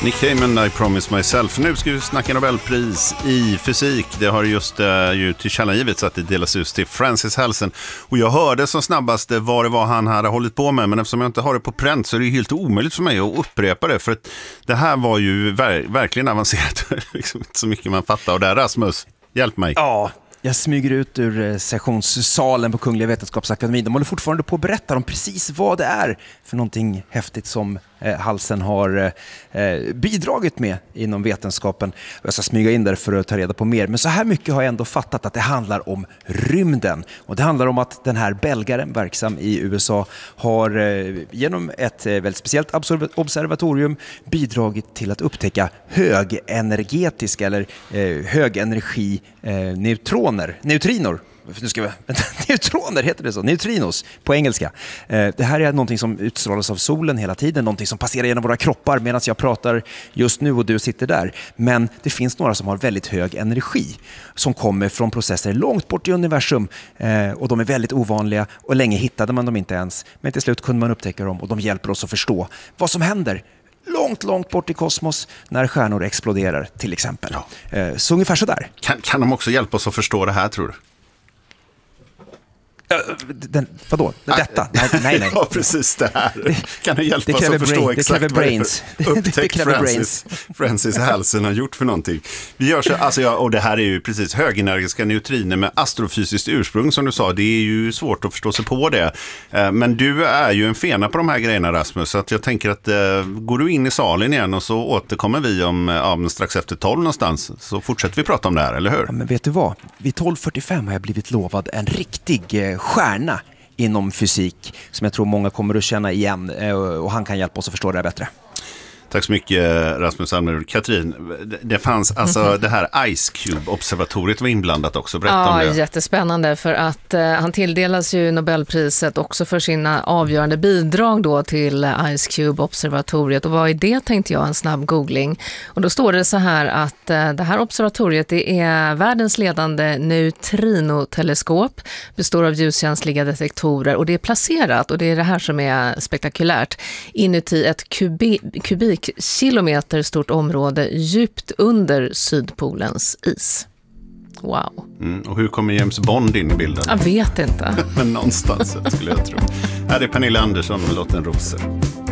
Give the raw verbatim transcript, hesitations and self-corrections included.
Nick Cayman, I Promise Myself. Nu ska vi snacka Nobelpris i fysik. Det har just uh, ju tillkännagivits att det delas ut till Francis Halsen. Och jag hörde som snabbast vad det var han hade hållit på med. Men eftersom jag inte har det på pränt så är det helt omöjligt för mig att upprepa det. För att det här var ju ver- verkligen avancerat. Liksom inte så mycket man fattar. Och där, Rasmus, hjälp mig. Ja. Jag smyger ut ur sessionssalen på Kungliga Vetenskapsakademin. De håller fortfarande på att berätta om precis vad det är för någonting häftigt som eh, Halsen har eh, bidragit med inom vetenskapen. Jag ska smyga in där för att ta reda på mer. Men så här mycket har jag ändå fattat att det handlar om rymden. Och det handlar om att den här belgaren, verksam i U S A, har eh, genom ett eh, väldigt speciellt absorb- observatorium bidragit till att upptäcka högenergetiska eller eh, högenergi eh, neutroner. Neutrinor. Nu ska vi, neutroner heter det så. Neutrinos på engelska. Eh, det här är någonting som utstrålas av solen hela tiden. Någonting som passerar genom våra kroppar medan jag pratar just nu och du sitter där. Men det finns några som har väldigt hög energi. Som kommer från processer långt bort i universum. Eh, och de är väldigt ovanliga. Och länge hittade man dem inte ens. Men till slut kunde man upptäcka dem. Och de hjälper oss att förstå vad som händer långt, långt bort i kosmos när stjärnor exploderar till exempel. Ja. Eh, så ungefär så där. Kan, kan de också hjälpa oss att förstå det här, tror du? Den, vadå? Detta? Nej, nej. nej. Ja, precis det här. Kan du hjälpa oss att förstå brain, exakt det vad det är för upptäckt Francis, Francis Halsen har gjort för någonting? Vi gör så, alltså, ja, och det här är ju precis högenergiska neutriner med astrofysiskt ursprung, som du sa. Det är ju svårt att förstå sig på det. Men du är ju en fena på de här grejerna, Rasmus, så att jag tänker att går du in i salen igen och så återkommer vi om ja, strax efter tolv någonstans, så fortsätter vi prata om det här, eller hur? Ja, men vet du vad? Vid tolv fyrtiofem har jag blivit lovad en riktig stjärna inom fysik som jag tror många kommer att känna igen, och han kan hjälpa oss att förstå det här bättre. Tack så mycket, Rasmus Almerud. Katrin, det fanns alltså mm-hmm. det här Ice Cube-observatoriet var inblandat också. Berätta ja, om det. Ja, jättespännande, för att eh, han tilldelas ju Nobelpriset också för sina avgörande bidrag då till Ice Cube-observatoriet. Och vad är det, tänkte jag, en snabb googling. Och då står det så här att eh, det här observatoriet, det är världens ledande neutrinoteleskop, består av ljuskänsliga detektorer och det är placerat, och det är det här som är spektakulärt, inuti ett kubi- kubik kilometer stort område djupt under Sydpolens is. Wow. Mm, och hur kommer James Bond in i bilden? Jag vet inte. Men någonstans skulle jag tro. Här är Pernilla Andersson med Lotten Roser.